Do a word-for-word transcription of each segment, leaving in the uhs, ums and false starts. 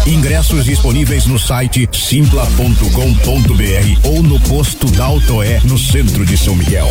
Ingressos disponíveis no site simpla ponto com ponto br ou no posto da Autoé, no centro de São Miguel.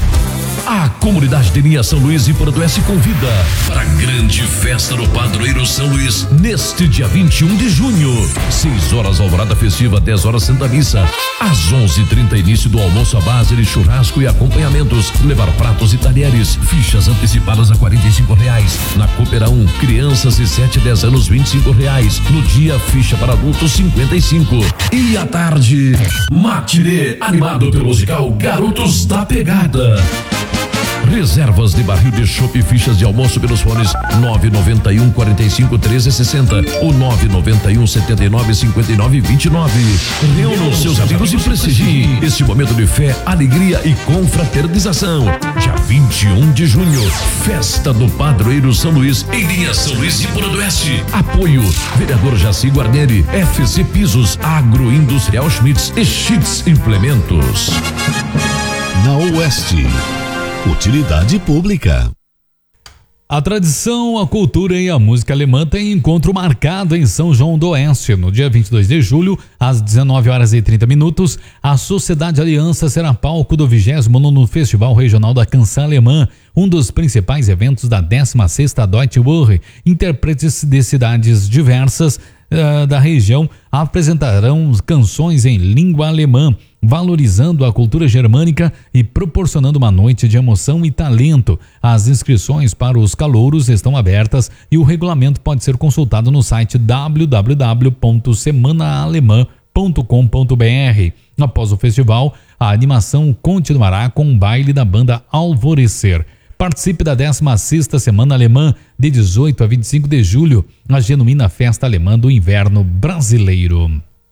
A comunidade de Nia São Luís e Porto-Oeste convida para a grande festa no Padroeiro São Luís neste dia vinte e um de junho. seis horas alvorada festiva, dez horas Santa Missa. Às onze e trinta início do almoço à base de churrasco e acompanhamentos. Levar pratos e talheres. Fichas antecipadas a quarenta e cinco reais. Na Coopera um, crianças de sete a dez anos, vinte e cinco reais. No dia, ficha para adultos cinquenta e cinco. E à tarde, matinê animado pelo musical Garotos da Pegada. Reservas de barril de chopp e fichas de almoço pelos fones nove nove um, quarenta e cinco, treze, sessenta ou nove nove um, setenta e nove, cinquenta e nove, vinte e nove. Reúna os seus amigos e prestigie este momento de fé, alegria e confraternização. Dia vinte e um de junho, festa do Padroeiro São Luís, em Nia São Luís e Porto-Oeste. Apoio: vereador Jaci Guarneri, F C Pisos, Agroindustrial Schmitz e Schmitz Implementos. Na Oeste, utilidade pública. A tradição, a cultura e a música alemã têm encontro marcado em São João do Oeste. No dia vinte e dois de julho, às dezenove horas e trinta minutos, a Sociedade Aliança será palco do vigésimo nono Festival Regional da Canção Alemã, um dos principais eventos da décima sexta Deutsche Woche. Intérpretes de cidades diversas uh, da região apresentarão canções em língua alemã, valorizando a cultura germânica e proporcionando uma noite de emoção e talento. As inscrições para os calouros estão abertas e o regulamento pode ser consultado no site w w w ponto semana alemã ponto com ponto br. Após o festival, a animação continuará com o baile da banda Alvorecer. Participe da décima sexta Semana Alemã, de dezoito a vinte e cinco de julho, a genuína festa alemã do inverno brasileiro.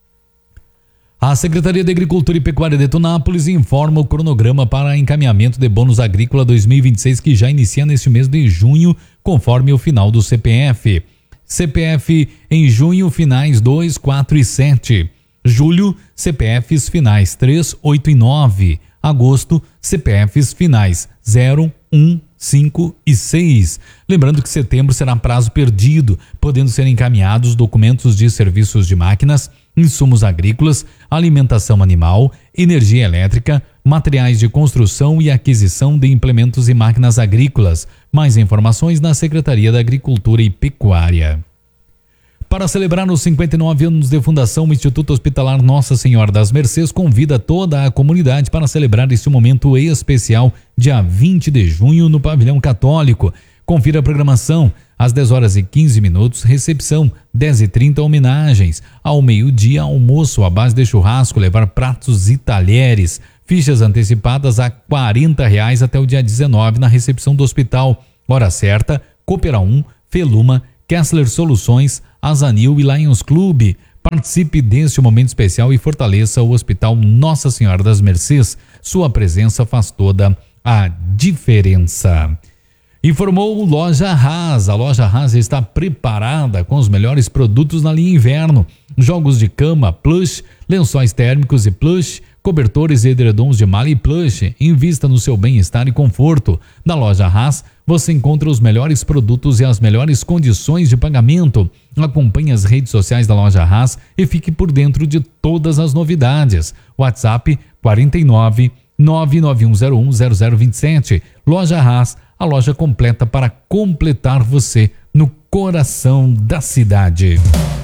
A Secretaria de Agricultura e Pecuária de Tunápolis informa o cronograma para encaminhamento de bônus agrícola dois mil e vinte e seis, que já inicia neste mês de junho, conforme o final do C P F. C P F em junho, finais dois, quatro e sete. Julho, C P Fs finais três, oito e nove. Agosto, C P Fs finais zero, um, cinco e seis. Lembrando que setembro será prazo perdido, podendo ser encaminhados documentos de serviços de máquinas, insumos agrícolas, alimentação animal, energia elétrica, materiais de construção e aquisição de implementos e máquinas agrícolas. Mais informações na Secretaria da Agricultura e Pecuária. Para celebrar os cinquenta e nove anos de fundação, o Instituto Hospitalar Nossa Senhora das Mercês convida toda a comunidade para celebrar este momento especial, dia vinte de junho, no Pavilhão Católico. Confira a programação: às dez horas e quinze minutos, recepção; dez e trinta, homenagens; ao meio-dia, almoço à base de churrasco, levar pratos e talheres. Fichas antecipadas a quarenta reais até o dia dezenove na recepção do hospital. Hora certa: Coopera um, Feluma, Kessler Soluções, Azanil e Lions Clube. Participe deste momento especial e fortaleça o Hospital Nossa Senhora das Mercês. Sua presença faz toda a diferença. Informou Loja Haas. A Loja Haas está preparada com os melhores produtos na linha inverno: jogos de cama, plush, lençóis térmicos e plush, cobertores e edredons de malha e plush. Invista no seu bem-estar e conforto. Na Loja Haas você encontra os melhores produtos e as melhores condições de pagamento. Acompanhe as redes sociais da Loja Haas e fique por dentro de todas as novidades. WhatsApp quarenta e nove, nove nove um zero um, zero zero dois sete. Loja Haas, a loja completa para completar você no coração da cidade.